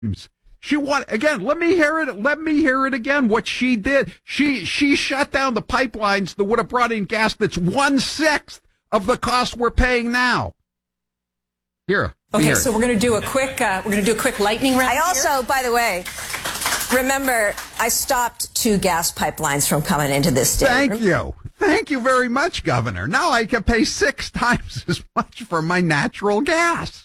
She again. Let me hear it. Let me hear it again. What she did. She shut down the pipelines that would have brought in gas that's 1/6 of the cost we're paying now. Here. Okay, so we're going to do a quick. Lightning round. I also, by the way, remember I stopped 2 gas pipelines from coming into this state. Thank you very much, Governor. Now I can pay 6 times as much for my natural gas.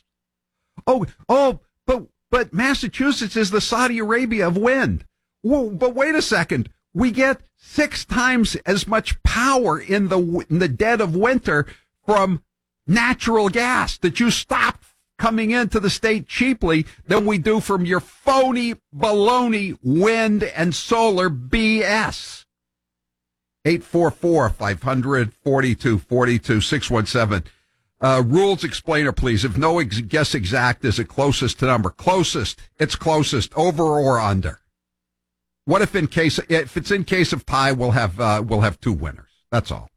But Massachusetts is the Saudi Arabia of wind. Whoa, but wait a second. We get 6 times as much power in the dead of winter from natural gas that you stopped coming into the state cheaply than we do from your phony baloney wind and solar BS. 844-500-4242, 617. Rules explainer, please. If no guess exact is it closest to number? Closest. It's closest. Over or under? What if it's in case of tie, we'll have 2 winners. That's all.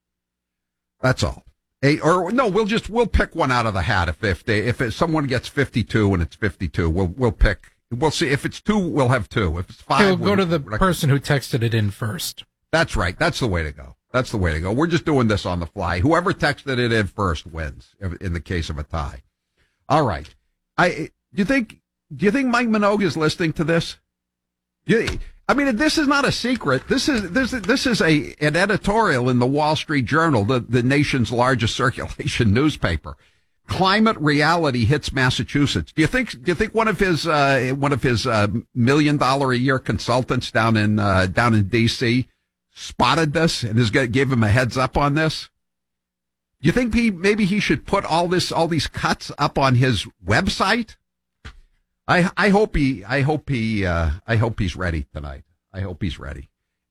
We'll pick one out of the hat. If someone gets 52 and it's 52, we'll see. If it's 2, we'll have 2. If it's 5, we'll go to the person who texted it in first. That's right. That's the way to go. We're just doing this on the fly. Whoever texted it in first wins in the case of a tie. All right. Do you think Mike Minogue is listening to this? I mean, this is not a secret. This is an editorial in the Wall Street Journal, the nation's largest circulation newspaper. Climate reality hits Massachusetts. Do you think one of his $1 million a year consultants down in DC spotted this and gave him a heads up on this? Do you think maybe he should put all these cuts up on his website? I hope he's ready tonight. I hope he's ready.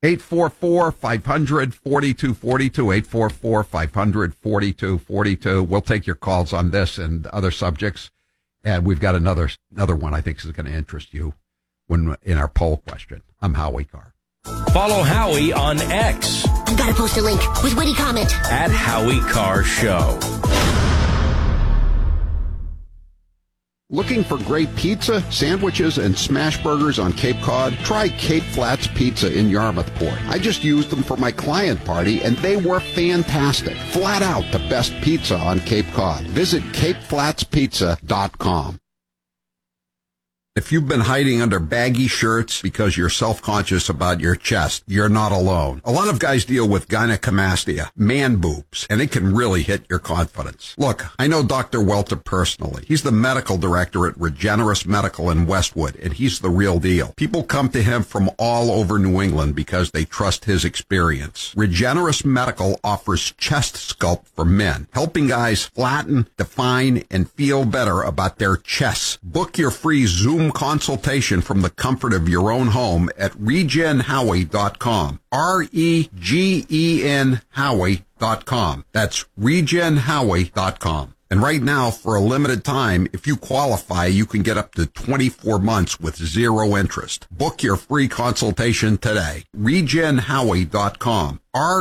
844-500-4242, 844-500-4242. We'll take your calls on this and other subjects. And we've got another one I think is going to interest you in our poll question. I'm Howie Carr. Follow Howie on X. I've got to post a link with witty comment. At Howie Carr Show. Looking for great pizza, sandwiches, and smash burgers on Cape Cod? Try Cape Flats Pizza in Yarmouthport. I just used them for my client party, and they were fantastic. Flat out the best pizza on Cape Cod. Visit CapeFlatsPizza.com. If you've been hiding under baggy shirts because you're self-conscious about your chest, you're not alone. A lot of guys deal with gynecomastia, man boobs, and it can really hit your confidence. Look, I know Dr. Welter personally. He's the medical director at Regenerous Medical in Westwood, and he's the real deal. People come to him from all over New England because they trust his experience. Regenerous Medical offers chest sculpt for men, helping guys flatten, define, and feel better about their chests. Book your free Zoom consultation from the comfort of your own home at regenhowie.com. REGEN Howie.com. That's regenhowie.com. And right now, for a limited time, if you qualify, you can get up to 24 months with 0 interest. Book your free consultation today. regenhowie.com.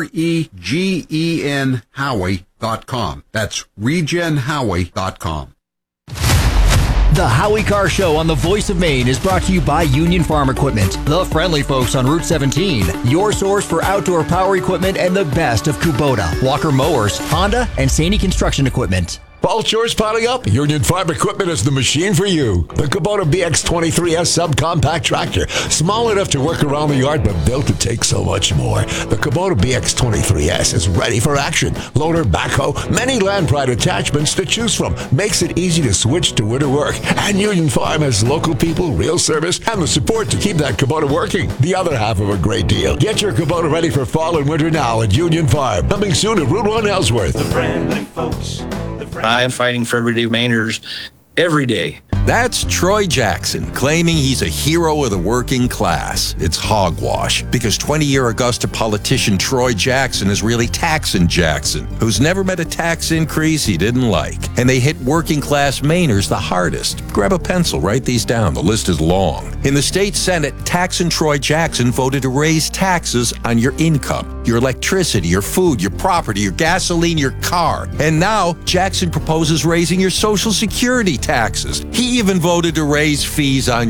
REGEN Howie.com. That's regenhowie.com. The Howie Carr Show on the Voice of Maine is brought to you by Union Farm Equipment, the friendly folks on Route 17, your source for outdoor power equipment and the best of Kubota, Walker Mowers, Honda, and Saney Construction Equipment. Fall chores piling up? Union Farm Equipment is the machine for you. The Kubota BX23S subcompact tractor. Small enough to work around the yard, but built to take so much more. The Kubota BX23S is ready for action. Loader, backhoe, many Land Pride attachments to choose from. Makes it easy to switch to winter work. And Union Farm has local people, real service, and the support to keep that Kubota working. The other half of a great deal. Get your Kubota ready for fall and winter now at Union Farm. Coming soon to Route 1 Ellsworth. The friendly folks. I am fighting for everyday Mainers every day. That's Troy Jackson, claiming he's a hero of the working class. It's hogwash, because 20-year Augusta politician Troy Jackson is really Taxin Jackson, who's never met a tax increase he didn't like. And they hit working class Mainers the hardest. Grab a pencil, write these down. The list is long. In the state Senate, Taxin Troy Jackson voted to raise taxes on your income, your electricity, your food, your property, your gasoline, your car. And now Jackson proposes raising your Social Security taxes. He even voted to raise fees on